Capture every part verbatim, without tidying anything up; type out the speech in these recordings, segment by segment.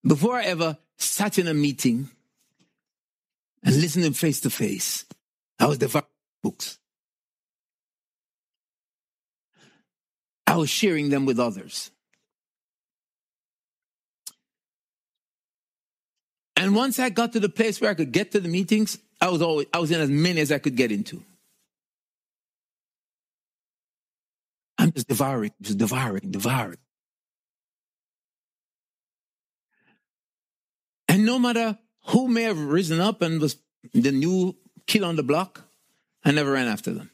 Before I ever sat in a meeting and listened to them face to face, I was devouring books. I was sharing them with others. And once I got to the place where I could get to the meetings, I was always I was in as many as I could get into. I'm just devouring, just devouring, devouring. And no matter who may have risen up and was the new kid on the block, I never ran after them.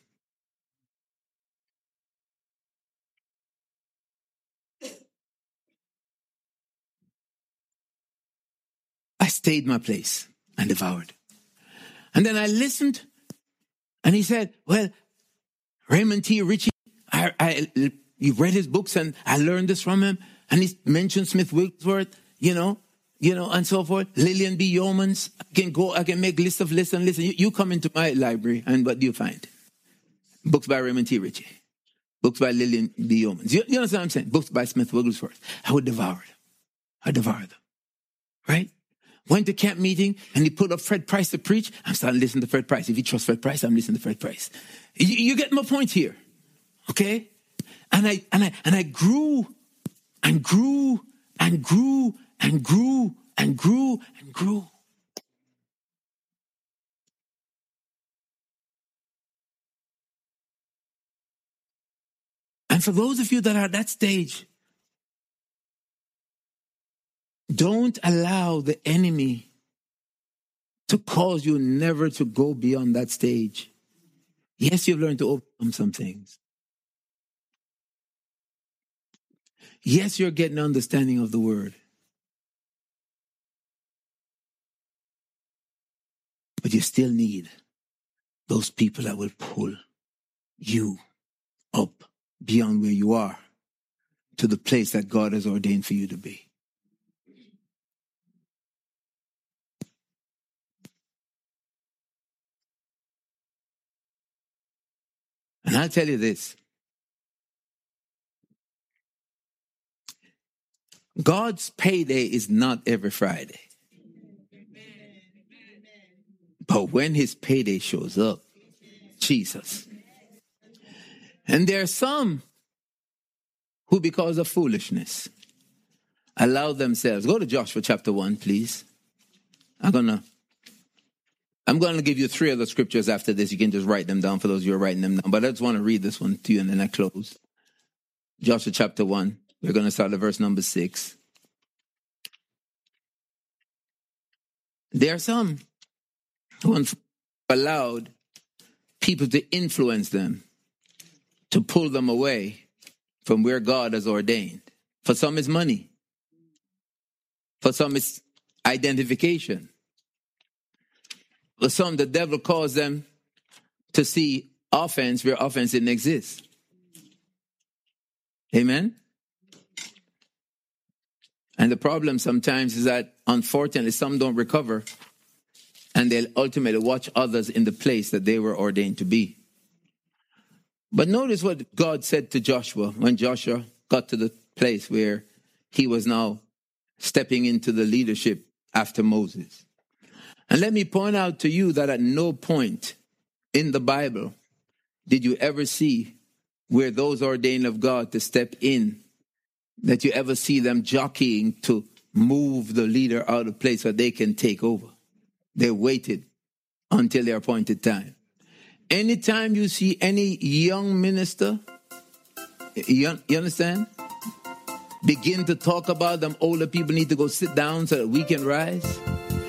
I stayed my place and devoured. And then I listened, and he said, well, Raymond T. Ritchie, I, I, you read his books, and I learned this from him. And he mentioned Smith Wigglesworth, you know, you know, and so forth. Lillian B. Yeomans. I can go, I can make lists of lists and lists. You, you come into my library, and what do you find? Books by Raymond T. Ritchie. Books by Lillian B. Yeomans. You, you understand what I'm saying? Books by Smith Wigglesworth. I would devour them. I devoured them. Right? Went to camp meeting, and he put up Fred Price to preach. I'm starting to listen to Fred Price. If you trust Fred Price, I'm listening to Fred Price. You, you get my point here. Okay? And I and I and I grew and grew and grew and grew and grew and grew. And for those of you that are at that stage, don't allow the enemy to cause you never to go beyond that stage. Yes, you've learned to overcome some things. Yes, you're getting understanding of the word. But you still need those people that will pull you up beyond where you are to the place that God has ordained for you to be. And I'll tell you this. God's payday is not every Friday. But when his payday shows up, Jesus. And there are some who, because of foolishness, allow themselves. Go to Joshua chapter one, please. I'm gonna I'm gonna give you three other scriptures after this. You can just write them down for those who are writing them down. But I just want to read this one to you and then I close. Joshua chapter one. We're going to start at verse number six. There are some who allowed people to influence them, to pull them away from where God has ordained. For some, it's money. For some, it's identification. For some, the devil caused them to see offense where offense didn't exist. Amen? And the problem sometimes is that, unfortunately, some don't recover, and they'll ultimately watch others in the place that they were ordained to be. But notice what God said to Joshua when Joshua got to the place where he was now stepping into the leadership after Moses. And let me point out to you that at no point in the Bible did you ever see where those ordained of God to step in, that you ever see them jockeying to move the leader out of place so they can take over. They waited until their appointed time. Anytime you see any young minister, you, you understand? Begin to talk about them older people need to go sit down so that we can rise.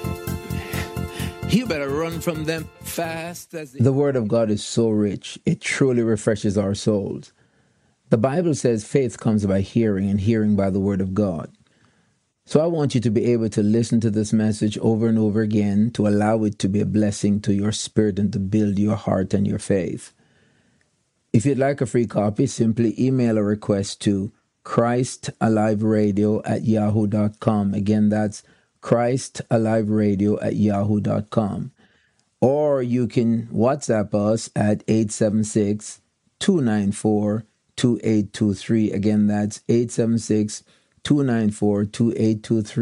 You better run from them fast. As the-, the word of God is so rich. It truly refreshes our souls. The Bible says faith comes by hearing, and hearing by the word of God. So I want you to be able to listen to this message over and over again, to allow it to be a blessing to your spirit and to build your heart and your faith. If you'd like a free copy, simply email a request to christaliveradio at yahoo dot com. Again, that's christaliveradio at yahoo dot com. Or you can WhatsApp us at eight seven six, two nine four, two eight two three. Again, that's eight seven six, two nine four, two eight two three.